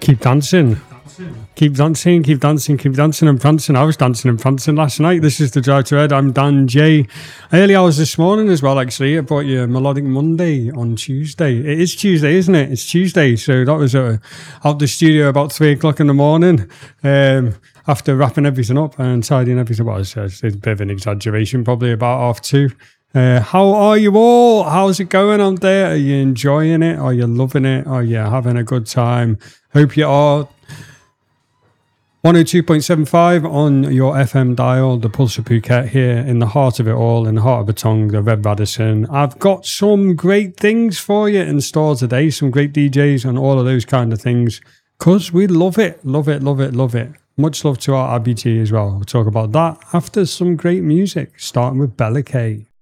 Keep dancing. Keep dancing, keep dancing, keep dancing and prancing. I was dancing and prancing last night. This is the Drive to Red. I'm Dan J. Early hours this morning as well, actually. I brought you Melodic Monday on Tuesday. It is Tuesday, isn't it? It's Tuesday. So that was out the studio about 3 o'clock in the morning. After wrapping everything up and tidying everything. Well, it's a bit of an exaggeration, probably about 2:30. How are you all? How's it going out there? Are you enjoying it? Are you loving it? Are you having a good time? Hope you are. 102.75 on your FM dial, the Pulse of Phuket, here in the heart of it all, in the heart of Batong, the Red Radisson. I've got some great things for you in store today, some great DJs and all of those kind of things, because we love it, love it, love it, love it. Much love to our Abby T as well. We'll talk about that after some great music, starting with Bella K.